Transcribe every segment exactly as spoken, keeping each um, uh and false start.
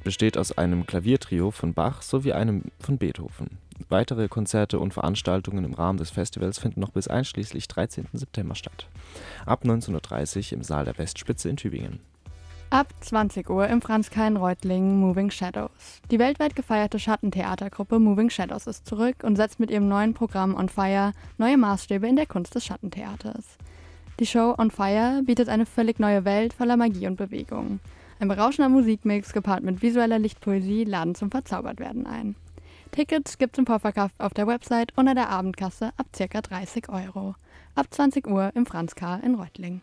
besteht aus einem Klaviertrio von Bach sowie einem von Beethoven. Weitere Konzerte und Veranstaltungen im Rahmen des Festivals finden noch bis einschließlich dreizehnten September statt. Ab neunzehn Uhr dreißig im Saal der Westspitze in Tübingen. Ab zwanzig Uhr im Franz-K in Reutlingen Moving Shadows. Die weltweit gefeierte Schattentheatergruppe Moving Shadows ist zurück und setzt mit ihrem neuen Programm On Fire neue Maßstäbe in der Kunst des Schattentheaters. Die Show On Fire bietet eine völlig neue Welt voller Magie und Bewegung. Ein berauschender Musikmix gepaart mit visueller Lichtpoesie laden zum Verzaubertwerden ein. Tickets gibt's im Vorverkauf auf der Website und an der Abendkasse ab ca. dreißig Euro. Ab zwanzig Uhr im Franz-K in Reutlingen.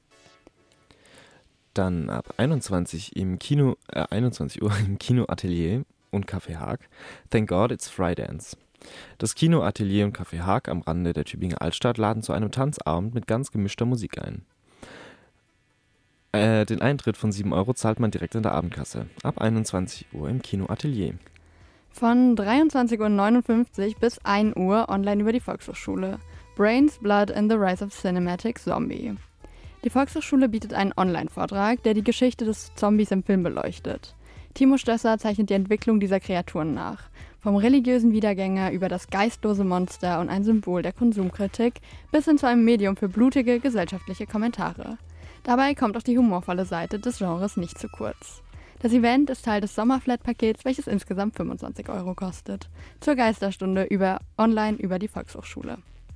Dann ab einundzwanzig im Kino, äh, einundzwanzig Uhr im Kino Atelier und Café Haag Thank God It's Frydance. Das Kino Atelier und Café Haag am Rande der Tübinger Altstadt laden zu einem Tanzabend mit ganz gemischter Musik ein. Äh, den Eintritt von sieben Euro zahlt man direkt in der Abendkasse. Ab einundzwanzig Uhr im Kino Atelier. Von dreiundzwanzig Uhr neunundfünfzig bis ein Uhr online über die Volkshochschule. Brains, Blood and the Rise of Cinematic Zombie. Die Volkshochschule bietet einen Online-Vortrag, der die Geschichte des Zombies im Film beleuchtet. Timo Stösser zeichnet die Entwicklung dieser Kreaturen nach. Vom religiösen Wiedergänger über das geistlose Monster und ein Symbol der Konsumkritik bis hin zu einem Medium für blutige gesellschaftliche Kommentare. Dabei kommt auch die humorvolle Seite des Genres nicht zu kurz. Das Event ist Teil des Sommerflat-Pakets, welches insgesamt fünfundzwanzig Euro kostet. Zur Geisterstunde über online über die Volkshochschule.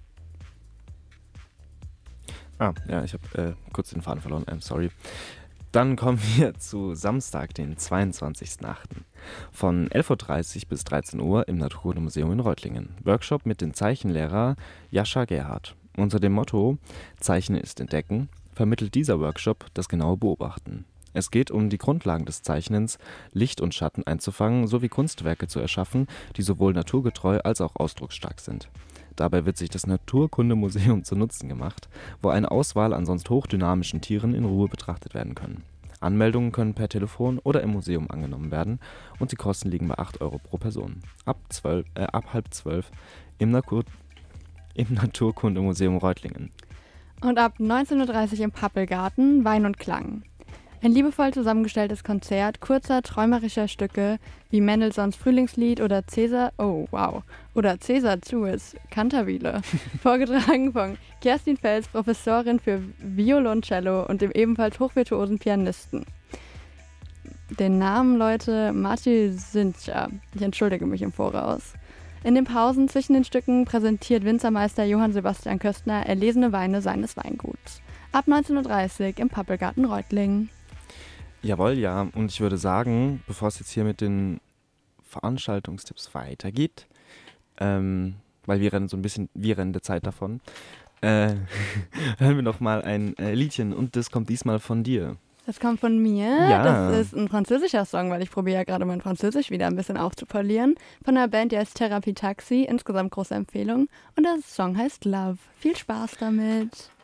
Ah, ja, ich habe äh, kurz den Faden verloren, I'm sorry. Dann kommen wir zu Samstag, den zweiundzwanzigsten achten Von elf Uhr dreißig bis dreizehn Uhr im Naturkundemuseum in Reutlingen. Workshop mit dem Zeichenlehrer Jascha Gerhardt. Unter dem Motto Zeichnen ist Entdecken vermittelt dieser Workshop das genaue Beobachten. Es geht um die Grundlagen des Zeichnens, Licht und Schatten einzufangen sowie Kunstwerke zu erschaffen, die sowohl naturgetreu als auch ausdrucksstark sind. Dabei wird sich das Naturkundemuseum zu Nutzen gemacht, wo eine Auswahl an sonst hochdynamischen Tieren in Ruhe betrachtet werden können. Anmeldungen können per Telefon oder im Museum angenommen werden und die Kosten liegen bei acht Euro pro Person. Ab, zwölf, äh, ab halb zwölf im, Natur, im Naturkundemuseum Reutlingen. Und ab neunzehn Uhr dreißig im Pappelgarten Wein und Klang. Ein liebevoll zusammengestelltes Konzert kurzer, träumerischer Stücke wie Mendelssohns Frühlingslied oder Cäsar, oh wow, oder Cäsar Zues, Cantabile, vorgetragen von Kerstin Fels, Professorin für Violoncello und dem ebenfalls hochvirtuosen Pianisten. Den Namen, Leute, Mathieu Sincha. Ich entschuldige mich im Voraus. In den Pausen zwischen den Stücken präsentiert Winzermeister Johann Sebastian Köstner erlesene Weine seines Weinguts. Ab neunzehn Uhr dreißig im Pappelgarten Reutlingen. Jawohl, ja. Und ich würde sagen, bevor es jetzt hier mit den Veranstaltungstipps weitergeht, ähm, weil wir rennen so ein bisschen, wir rennen der Zeit davon, äh, hören wir noch mal ein äh, Liedchen und das kommt diesmal von dir. Das kommt von mir. Ja. Das ist ein französischer Song, weil ich probiere ja gerade mein Französisch wieder ein bisschen aufzupolieren. Von einer Band, die heißt Therapie Taxi. Insgesamt große Empfehlung. Und der Song heißt Love. Viel Spaß damit.